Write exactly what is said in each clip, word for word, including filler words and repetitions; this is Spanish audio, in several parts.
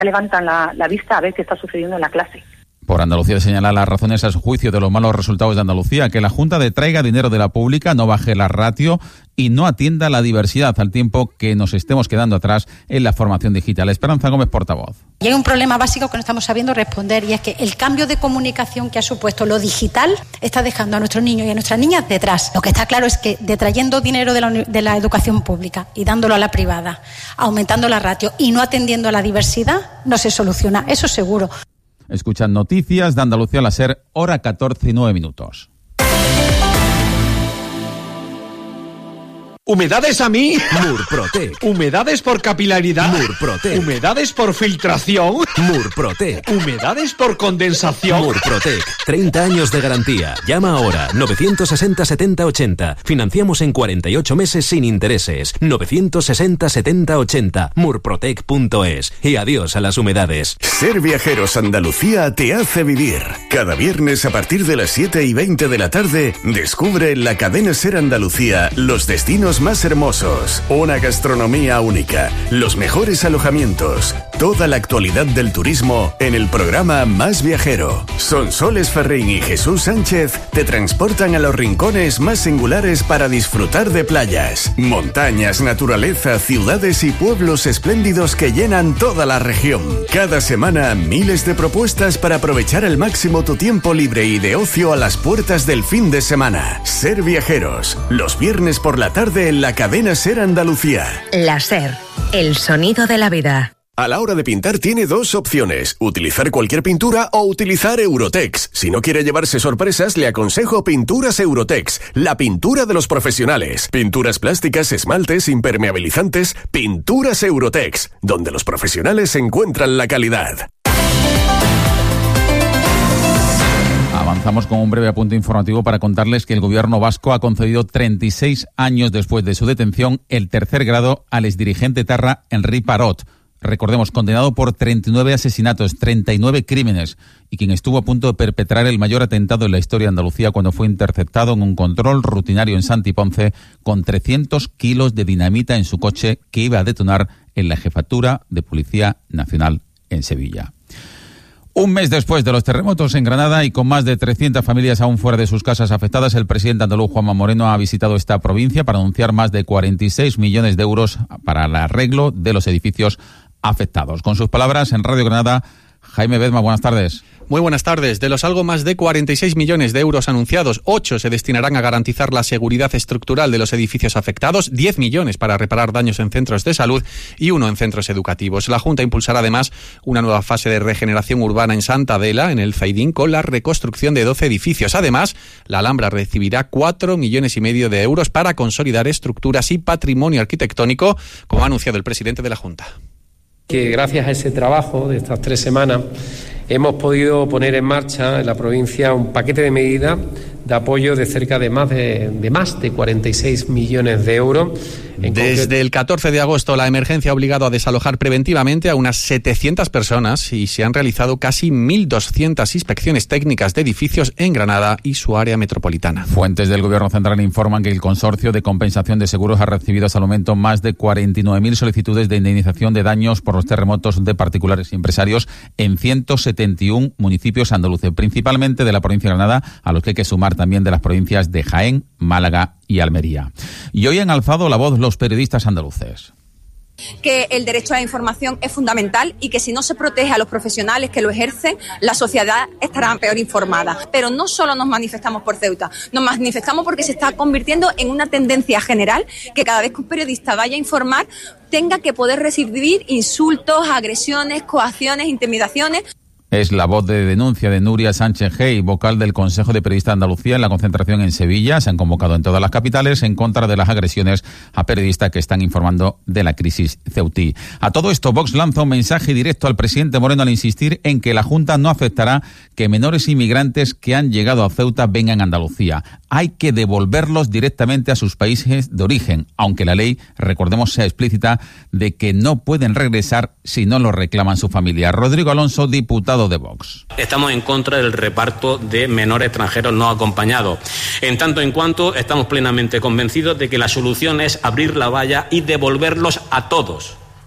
levantan la, la vista a ver qué está sucediendo en la clase. Por Andalucía señala las razones a su juicio de los malos resultados de Andalucía, que la Junta detraiga dinero de la pública, no baje la ratio y no atienda la diversidad, al tiempo que nos estemos quedando atrás en la formación digital. Esperanza Gómez, portavoz. Y hay un problema básico que no estamos sabiendo responder, y es que el cambio de comunicación que ha supuesto lo digital está dejando a nuestros niños y a nuestras niñas detrás. Lo que está claro es que detrayendo dinero de la, de la educación pública y dándolo a la privada, aumentando la ratio y no atendiendo a la diversidad, no se soluciona, eso seguro. Escuchan noticias de Andalucía a la SER, hora catorce y nueve minutos. ¿Humedades a mí? Murprotec. ¿Humedades por capilaridad? Murprotec. ¿Humedades por filtración? Murprotec. ¿Humedades por condensación? Murprotec. treinta años de garantía. Llama ahora. novecientos sesenta setenta ochenta. Financiamos en cuarenta y ocho meses sin intereses. novecientos sesenta setenta ochenta. murprotec punto es. Y adiós a las humedades. Ser Viajeros Andalucía te hace vivir. Cada viernes a partir de las siete y veinte de la tarde, descubre en la cadena SER Andalucía los destinos más hermosos, una gastronomía única, los mejores alojamientos, toda la actualidad del turismo en el programa Más Viajero. Sonsoles Ferrín y Jesús Sánchez te transportan a los rincones más singulares para disfrutar de playas, montañas, naturaleza, ciudades y pueblos espléndidos que llenan toda la región. Cada semana, miles de propuestas para aprovechar al máximo tu tiempo libre y de ocio a las puertas del fin de semana. Ser Viajeros, los viernes por la tarde en la cadena SER Andalucía. La SER, el sonido de la vida. A la hora de pintar tiene dos opciones, utilizar cualquier pintura o utilizar Eurotex. Si no quiere llevarse sorpresas, le aconsejo Pinturas Eurotex, la pintura de los profesionales. Pinturas plásticas, esmaltes, impermeabilizantes, Pinturas Eurotex, donde los profesionales encuentran la calidad. Avanzamos con un breve apunte informativo para contarles que el gobierno vasco ha concedido treinta y seis años después de su detención el tercer grado al exdirigente etarra Henri Parot. Recordemos, condenado por treinta y nueve asesinatos, treinta y nueve crímenes, y quien estuvo a punto de perpetrar el mayor atentado en la historia de Andalucía cuando fue interceptado en un control rutinario en Santi Ponce con trescientos kilos de dinamita en su coche que iba a detonar en la Jefatura de Policía Nacional en Sevilla. Un mes después de los terremotos en Granada y con más de trescientas familias aún fuera de sus casas afectadas, el presidente andaluz Juanma Moreno ha visitado esta provincia para anunciar más de cuarenta y seis millones de euros para el arreglo de los edificios afectados. Con sus palabras en Radio Granada, Jaime Bedma, buenas tardes. Muy buenas tardes. De los algo más de cuarenta y seis millones de euros anunciados, ocho se destinarán a garantizar la seguridad estructural de los edificios afectados, diez millones para reparar daños en centros de salud y uno en centros educativos. La Junta impulsará además una nueva fase de regeneración urbana en Santa Adela, en el Zaidín, con la reconstrucción de doce edificios. Además, la Alhambra recibirá cuatro millones y medio de euros para consolidar estructuras y patrimonio arquitectónico, como ha anunciado el presidente de la Junta. Que gracias a ese trabajo de estas tres semanas hemos podido poner en marcha en la provincia un paquete de medidas de apoyo de cerca de más de, de más de cuarenta y seis millones de euros. Desde el catorce de agosto la emergencia ha obligado a desalojar preventivamente a unas setecientas personas y se han realizado casi mil doscientas inspecciones técnicas de edificios en Granada y su área metropolitana. Fuentes del Gobierno Central informan que el Consorcio de Compensación de Seguros ha recibido hasta el momento más de cuarenta y nueve mil solicitudes de indemnización de daños por los terremotos de particulares y empresarios en ciento setenta y uno municipios andaluces, principalmente de la provincia de Granada, a los que hay que sumar también de las provincias de Jaén, Málaga y Almería. Y hoy han alzado la voz los periodistas andaluces. Que el derecho a la información es fundamental y que si no se protege a los profesionales que lo ejercen, la sociedad estará peor informada. Pero no solo nos manifestamos por Ceuta, nos manifestamos porque se está convirtiendo en una tendencia general que cada vez que un periodista vaya a informar tenga que poder recibir insultos, agresiones, coacciones, intimidaciones. Es la voz de denuncia de Nuria Sánchez Gey, vocal del Consejo de Periodistas de Andalucía en la concentración en Sevilla. Se han convocado en todas las capitales en contra de las agresiones a periodistas que están informando de la crisis ceutí. A todo esto, Vox lanza un mensaje directo al presidente Moreno al insistir en que la Junta no aceptará que menores inmigrantes que han llegado a Ceuta vengan a Andalucía. Hay que devolverlos directamente a sus países de origen, aunque la ley, recordemos, sea explícita de que no pueden regresar si no lo reclaman su familia. Rodrigo Alonso, diputado de Vox. Estamos en contra del reparto de menores extranjeros no acompañados. En tanto en cuanto estamos plenamente convencidos de que la solución es abrir la valla y devolverlos a todos,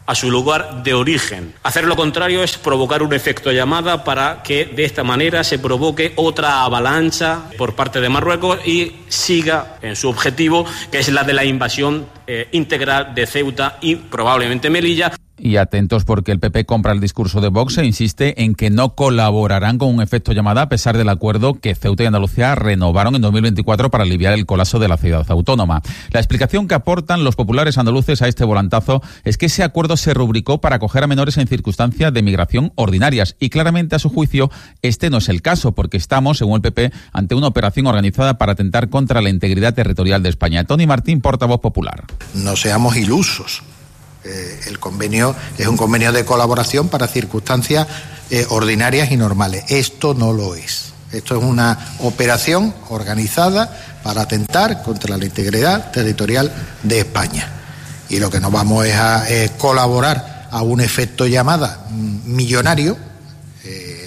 a su lugar de origen. Hacer lo contrario es provocar un efecto llamada para que de esta manera se provoque otra avalancha por parte de Marruecos y siga en su objetivo, que es la de la invasión eh, integral de Ceuta y probablemente Melilla. Y atentos porque el P P compra el discurso de Vox e insiste en que no colaborarán con un efecto llamada a pesar del acuerdo que Ceuta y Andalucía renovaron en dos mil veinticuatro para aliviar el colapso de la ciudad autónoma. La explicación que aportan los populares andaluces a este volantazo es que ese acuerdo se rubricó para acoger a menores en circunstancias de migración ordinarias y claramente a su juicio este no es el caso porque estamos, según el P P, ante una operación organizada para atentar contra la integridad territorial de España. Tony Martín, portavoz popular. No seamos ilusos. Eh, el convenio es un convenio de colaboración para circunstancias eh, ordinarias y normales. Esto no lo es. Esto es una operación organizada para atentar contra la integridad territorial de España. Y lo que no vamos es a eh, colaborar a un efecto llamada millonario, eh,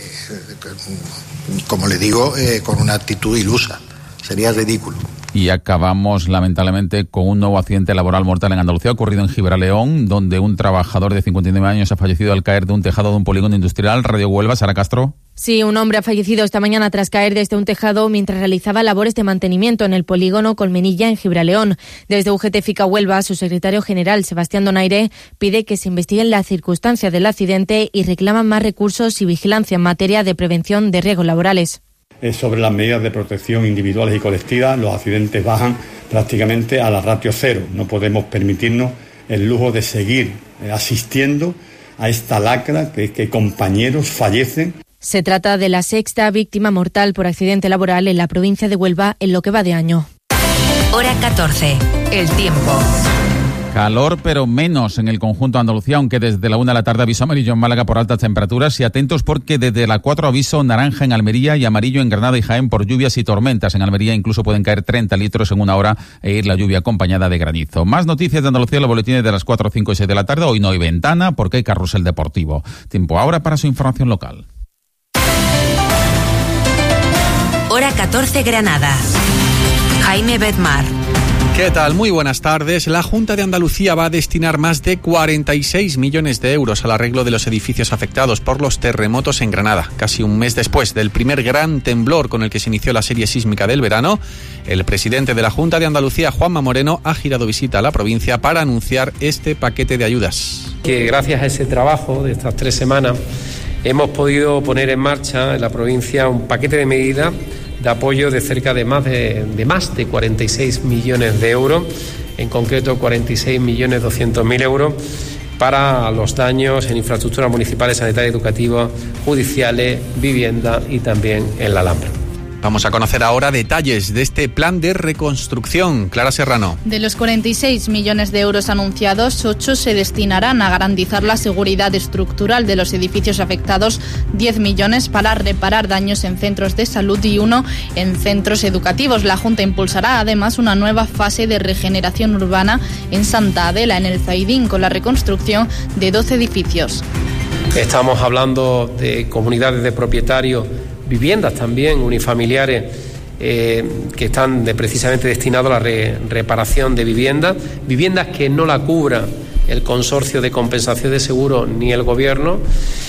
como le digo, eh, con una actitud ilusa. Sería ridículo. Y acabamos, lamentablemente, con un nuevo accidente laboral mortal en Andalucía, ocurrido en Gibraleón, donde un trabajador de cincuenta y nueve años ha fallecido al caer de un tejado de un polígono industrial. Radio Huelva, Sara Castro. Sí, un hombre ha fallecido esta mañana tras caer desde un tejado mientras realizaba labores de mantenimiento en el polígono Colmenilla, en Gibraleón. Desde U G T FICA Huelva, su secretario general, Sebastián Donaire, pide que se investiguen las circunstancias del accidente y reclaman más recursos y vigilancia en materia de prevención de riesgos laborales. Sobre las medidas de protección individuales y colectivas, los accidentes bajan prácticamente a la ratio cero. No podemos permitirnos el lujo de seguir asistiendo a esta lacra que, que compañeros fallecen. Se trata de la sexta víctima mortal por accidente laboral en la provincia de Huelva en lo que va de año. Hora catorce. El tiempo. Calor, pero menos en el conjunto de Andalucía, aunque desde la una de la tarde aviso amarillo en Málaga por altas temperaturas y atentos porque desde la cuatro aviso naranja en Almería y amarillo en Granada y Jaén por lluvias y tormentas. En Almería incluso pueden caer treinta litros en una hora e ir la lluvia acompañada de granizo. Más noticias de Andalucía en los boletines de las cuatro, cinco y seis de la tarde. Hoy no hay ventana porque hay carrusel deportivo. Tiempo ahora para su información local. Hora catorce Granada. Jaime Bedmar. ¿Qué tal? Muy buenas tardes. La Junta de Andalucía va a destinar más de cuarenta y seis millones de euros al arreglo de los edificios afectados por los terremotos en Granada. Casi un mes después del primer gran temblor con el que se inició la serie sísmica del verano, el presidente de la Junta de Andalucía, Juanma Moreno, ha girado visita a la provincia para anunciar este paquete de ayudas. Que gracias a ese trabajo de estas tres semanas hemos podido poner en marcha en la provincia un paquete de medidas de apoyo de cerca de más de, de más de cuarenta y seis millones de euros, en concreto cuarenta y seis millones doscientos mil euros para los daños en infraestructuras municipales, sanitarias, educativas, judiciales, vivienda y también en la Alhambra. Vamos a conocer ahora detalles de este plan de reconstrucción. Clara Serrano. De los cuarenta y seis millones de euros anunciados, ocho se destinarán a garantizar la seguridad estructural de los edificios afectados, diez millones para reparar daños en centros de salud y uno en centros educativos. La Junta impulsará además una nueva fase de regeneración urbana en Santa Adela, en el Zaidín, con la reconstrucción de doce edificios. Estamos hablando de comunidades de propietarios, viviendas también unifamiliares eh, que están de, precisamente destinados a la re, reparación de viviendas, viviendas que no la cubra el consorcio de compensación de seguro ni el gobierno,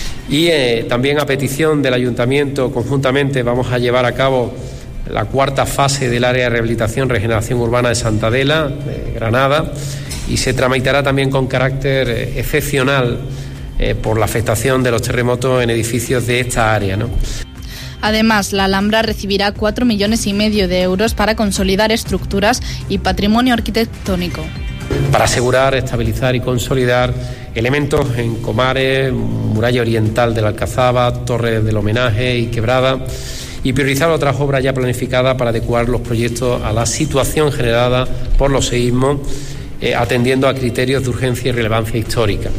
y eh, también a petición del ayuntamiento conjuntamente vamos a llevar a cabo la cuarta fase del área de rehabilitación regeneración urbana de Santa Adela, de Granada, y se tramitará también con carácter eh, excepcional eh, por la afectación de los terremotos en edificios de esta área, ¿no? Además, la Alhambra recibirá cuatro millones y medio de euros para consolidar estructuras y patrimonio arquitectónico. Para asegurar, estabilizar y consolidar elementos en Comares, muralla oriental de la Alcazaba, torre del homenaje y quebrada, y priorizar otras obras ya planificadas para adecuar los proyectos a la situación generada por los seísmos, eh, atendiendo a criterios de urgencia y relevancia histórica.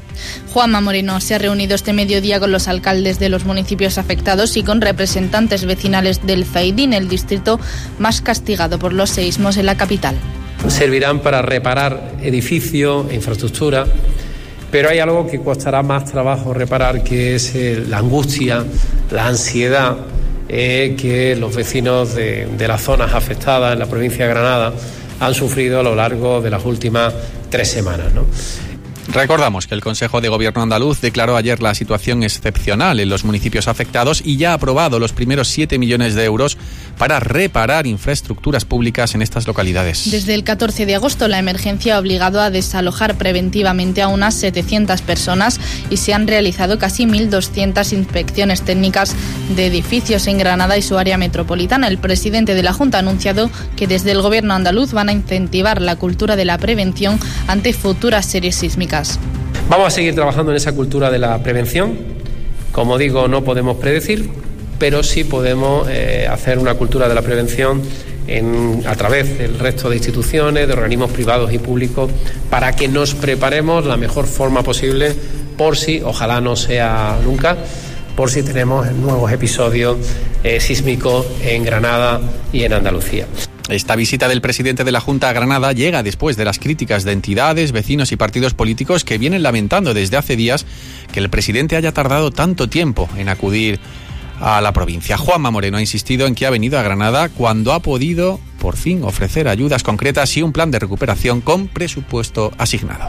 Juanma Moreno se ha reunido este mediodía con los alcaldes de los municipios afectados y con representantes vecinales del Zaidín, el distrito más castigado por los seísmos en la capital. Servirán para reparar edificios e infraestructura, pero hay algo que costará más trabajo reparar, que es eh, la angustia, la ansiedad eh, que los vecinos de, de las zonas afectadas en la provincia de Granada han sufrido a lo largo de las últimas tres semanas, ¿no? Recordamos que el Consejo de Gobierno andaluz declaró ayer la situación excepcional en los municipios afectados y ya ha aprobado los primeros siete millones de euros para reparar infraestructuras públicas en estas localidades. Desde el catorce de agosto la emergencia ha obligado a desalojar preventivamente a unas setecientas personas y se han realizado casi mil doscientas inspecciones técnicas de edificios en Granada y su área metropolitana. El presidente de la Junta ha anunciado que desde el Gobierno andaluz van a incentivar la cultura de la prevención ante futuras series sísmicas. Vamos a seguir trabajando en esa cultura de la prevención. Como digo, no podemos predecir, pero sí podemos eh, hacer una cultura de la prevención en, a través del resto de instituciones, de organismos privados y públicos, para que nos preparemos la mejor forma posible por si, ojalá no sea nunca, por si tenemos nuevos episodios eh, sísmicos en Granada y en Andalucía. Esta visita del presidente de la Junta a Granada llega después de las críticas de entidades, vecinos y partidos políticos que vienen lamentando desde hace días que el presidente haya tardado tanto tiempo en acudir a la provincia. Juanma Moreno ha insistido en que ha venido a Granada cuando ha podido, por fin, ofrecer ayudas concretas y un plan de recuperación con presupuesto asignado.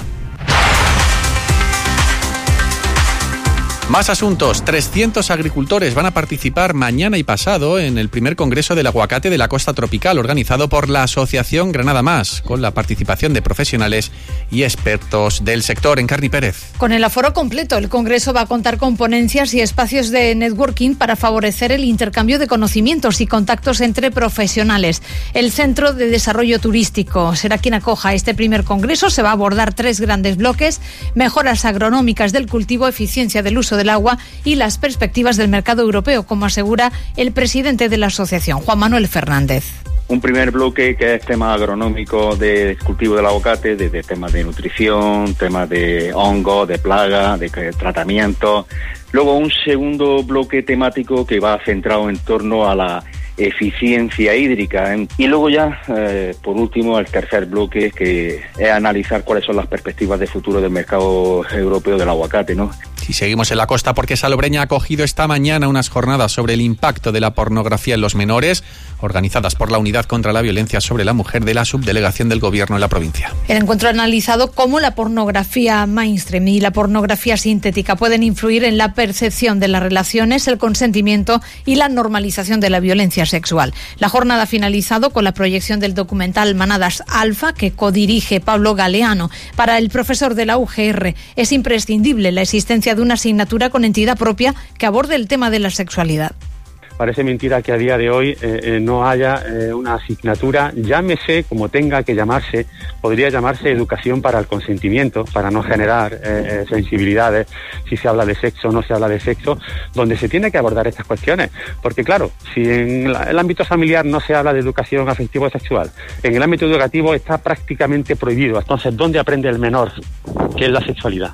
Más asuntos. trescientos agricultores van a participar mañana y pasado en el primer Congreso del Aguacate de la Costa Tropical, organizado por la Asociación Granada Más, con la participación de profesionales y expertos del sector. Encarni Pérez. Con el aforo completo, el Congreso va a contar con ponencias y espacios de networking para favorecer el intercambio de conocimientos y contactos entre profesionales. El Centro de Desarrollo Turístico será quien acoja este primer Congreso. Se va a abordar tres grandes bloques: mejoras agronómicas del cultivo, eficiencia del uso de del agua y las perspectivas del mercado europeo, como asegura el presidente de la asociación, Juan Manuel Fernández. Un primer bloque que es tema agronómico de cultivo del aguacate, desde temas de nutrición, temas de hongos, de plagas, de tratamiento. Luego un segundo bloque temático que va centrado en torno a la eficiencia hídrica. Y luego ya, eh, por último, el tercer bloque, que es analizar cuáles son las perspectivas de futuro del mercado europeo del aguacate, ¿no? Si seguimos en la costa, porque Salobreña ha acogido esta mañana unas jornadas sobre el impacto de la pornografía en los menores, organizadas por la Unidad contra la Violencia sobre la Mujer de la Subdelegación del Gobierno en la provincia. El encuentro ha analizado cómo la pornografía mainstream y la pornografía sintética pueden influir en la percepción de las relaciones, el consentimiento y la normalización de la violencia sexual. La jornada ha finalizado con la proyección del documental Manadas Alfa, que codirige Pablo Galeano. Para el profesor de la U G R es imprescindible la existencia de una asignatura con entidad propia que aborde el tema de la sexualidad. Parece mentira que a día de hoy eh, eh, no haya eh, una asignatura, llámese como tenga que llamarse, podría llamarse educación para el consentimiento, para no generar eh, eh, sensibilidades, si se habla de sexo o no se habla de sexo, donde se tiene que abordar estas cuestiones. Porque claro, si en la, el ámbito familiar no se habla de educación afectivo-sexual, en el ámbito educativo está prácticamente prohibido. Entonces, ¿dónde aprende el menor qué es la sexualidad?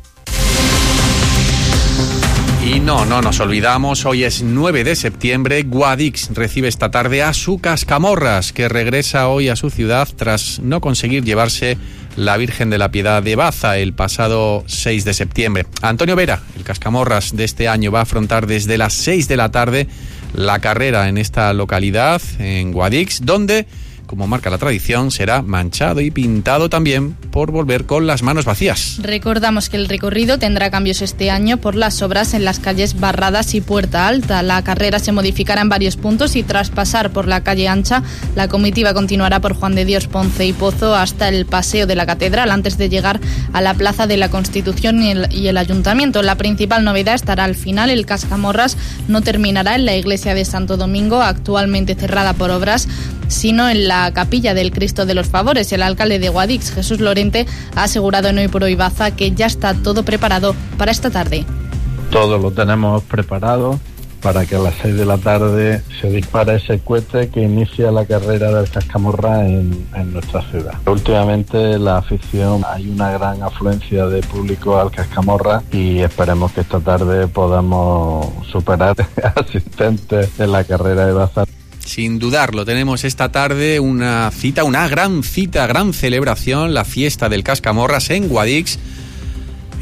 Y no, no nos olvidamos, hoy es nueve de septiembre, Guadix recibe esta tarde a su Cascamorras, que regresa hoy a su ciudad tras no conseguir llevarse la Virgen de la Piedad de Baza el pasado seis de septiembre. Antonio Vera, el Cascamorras de este año, va a afrontar desde las seis de la tarde la carrera en esta localidad, en Guadix, donde, como marca la tradición, será manchado y pintado también por volver con las manos vacías. Recordamos que el recorrido tendrá cambios este año por las obras en las calles Barradas y Puerta Alta. La carrera se modificará en varios puntos y tras pasar por la calle Ancha, la comitiva continuará por Juan de Dios, Ponce y Pozo hasta el Paseo de la Catedral, antes de llegar a la Plaza de la Constitución y el, y el Ayuntamiento. La principal novedad estará al final. El Cascamorras no terminará en la iglesia de Santo Domingo, actualmente cerrada por obras, sino en la Capilla del Cristo de los Favores. El alcalde de Guadix, Jesús Lorente, ha asegurado en Hoy por Hoy Baza que ya está todo preparado para esta tarde. Todo lo tenemos preparado para que a las seis de la tarde se dispare ese cohete que inicia la carrera del Cascamorra en, en nuestra ciudad. Últimamente la afición, hay una gran afluencia de público al Cascamorra y esperemos que esta tarde podamos superar asistentes en la carrera de Baza. Sin dudarlo, tenemos esta tarde una cita, una gran cita, gran celebración, la fiesta del Cascamorras en Guadix,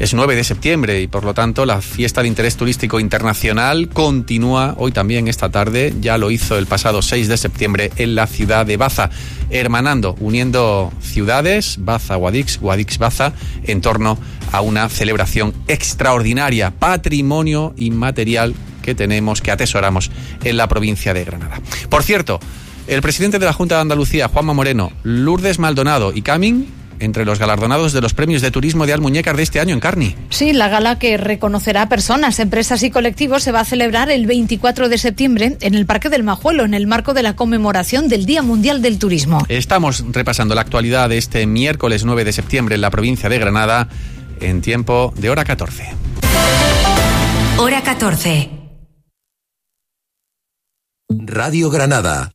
Es nueve de septiembre y por lo tanto la fiesta de interés turístico internacional continúa hoy también esta tarde. Ya lo hizo el pasado seis de septiembre en la ciudad de Baza, hermanando, uniendo ciudades, Baza-Guadix, Guadix-Baza, en torno a una celebración extraordinaria, patrimonio inmaterial que tenemos, que atesoramos en la provincia de Granada. Por cierto, el presidente de la Junta de Andalucía, Juanma Moreno, Lourdes Maldonado y Camin, entre los galardonados de los premios de turismo de Almuñécar de este año en Carni. Sí, la gala que reconocerá a personas, empresas y colectivos se va a celebrar el veinticuatro de septiembre en el Parque del Majuelo, en el marco de la conmemoración del Día Mundial del Turismo. Estamos repasando la actualidad de este miércoles nueve de septiembre en la provincia de Granada, en tiempo de hora catorce. Hora catorce. Radio Granada.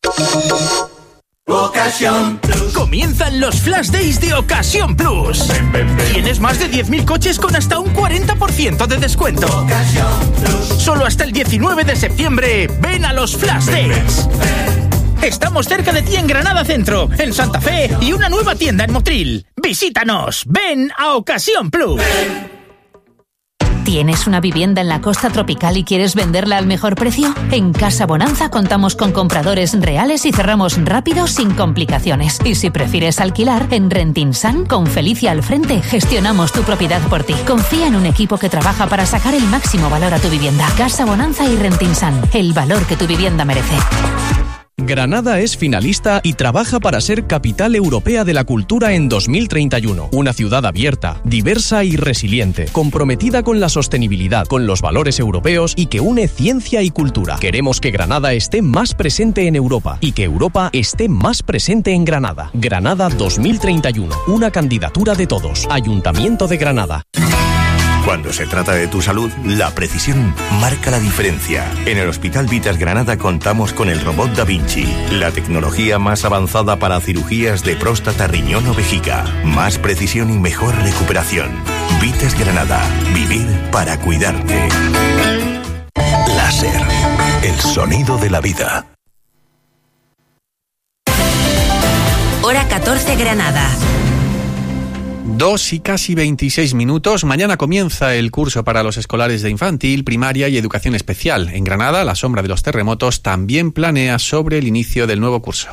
Ocasión Plus. Comienzan los Flash Days de Ocasión Plus. Ven, ven, ven. Tienes más de diez mil coches con hasta un cuarenta por ciento de descuento. Ocasión Plus. Solo hasta el diecinueve de septiembre. Ven a los Flash Days. Ven, ven. Estamos cerca de ti en Granada Centro, en Santa Fe y una nueva tienda en Motril. Visítanos. Ven a Ocasión Plus. Ven. ¿Tienes una vivienda en la costa tropical y quieres venderla al mejor precio? En Casa Bonanza contamos con compradores reales y cerramos rápido sin complicaciones. Y si prefieres alquilar, en Rentinsan, con Felicia al frente, gestionamos tu propiedad por ti. Confía en un equipo que trabaja para sacar el máximo valor a tu vivienda. Casa Bonanza y Rentinsan, el valor que tu vivienda merece. Granada es finalista y trabaja para ser capital europea de la cultura en dos mil treinta y uno. Una ciudad abierta, diversa y resiliente, comprometida con la sostenibilidad, con los valores europeos y que une ciencia y cultura. Queremos que Granada esté más presente en Europa y que Europa esté más presente en Granada. Granada dos mil treinta y uno, una candidatura de todos. Ayuntamiento de Granada. Cuando se trata de tu salud, la precisión marca la diferencia. En el Hospital Vitas Granada contamos con el robot Da Vinci, la tecnología más avanzada para cirugías de próstata, riñón o vejiga. Más precisión y mejor recuperación. Vitas Granada, vivir para cuidarte. Láser, el sonido de la vida. Hora catorce Granada. Dos y casi veintiséis minutos. Mañana comienza el curso para los escolares de infantil, primaria y educación especial. En Granada, la sombra de los terremotos también planea sobre el inicio del nuevo curso.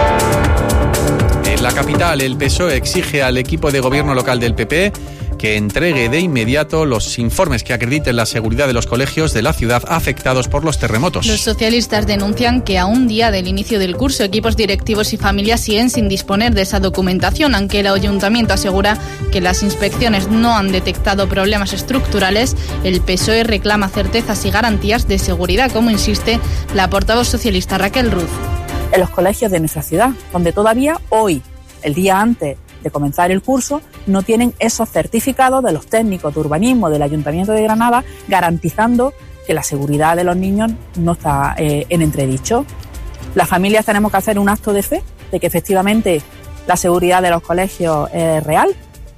En la capital, el P S O E exige al equipo de gobierno local del P P que entregue de inmediato los informes que acrediten la seguridad de los colegios de la ciudad afectados por los terremotos. Los socialistas denuncian que a un día del inicio del curso, equipos directivos y familias siguen sin disponer de esa documentación, aunque el ayuntamiento asegura que las inspecciones no han detectado problemas estructurales. El P S O E reclama certezas y garantías de seguridad, como insiste la portavoz socialista Raquel Ruz. En los colegios de nuestra ciudad, donde todavía hoy, el día antes de comenzar el curso, no tienen esos certificados de los técnicos de urbanismo del Ayuntamiento de Granada garantizando que la seguridad de los niños no está eh, en entredicho. Las familias tenemos que hacer un acto de fe de que efectivamente la seguridad de los colegios es real.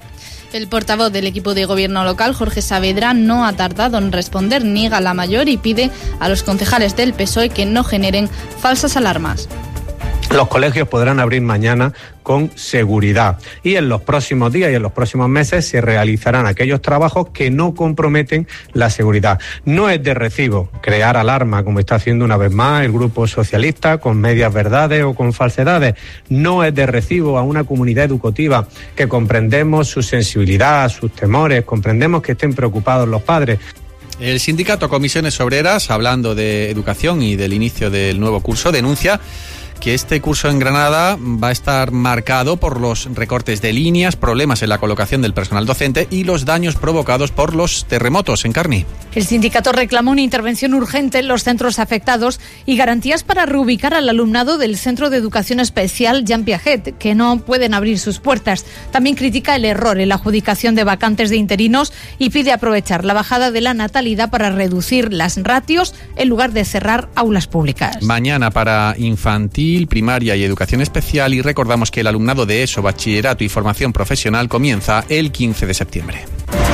El portavoz del equipo de gobierno local, Jorge Saavedra, no ha tardado en responder, niega la mayor y pide a los concejales del P S O E que no generen falsas alarmas. Los colegios podrán abrir mañana con seguridad y en los próximos días y en los próximos meses se realizarán aquellos trabajos que no comprometen la seguridad. No es de recibo crear alarma, como está haciendo una vez más el Grupo Socialista, con medias verdades o con falsedades. No es de recibo a una comunidad educativa que comprendemos su sensibilidad, sus temores, comprendemos que estén preocupados los padres. El sindicato Comisiones Obreras, hablando de educación y del inicio del nuevo curso, denuncia que este curso en Granada va a estar marcado por los recortes de líneas, problemas en la colocación del personal docente y los daños provocados por los terremotos en Carni. El sindicato reclama una intervención urgente en los centros afectados y garantías para reubicar al alumnado del Centro de Educación Especial Jean Piaget, que no pueden abrir sus puertas. También critica el error en la adjudicación de vacantes de interinos y pide aprovechar la bajada de la natalidad para reducir las ratios en lugar de cerrar aulas públicas. Mañana para infantil, primaria y educación especial, y recordamos que el alumnado de ESO, bachillerato y formación profesional comienza el quince de septiembre.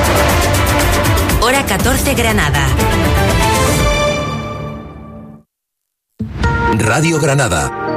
Hora catorce Granada. Radio Granada.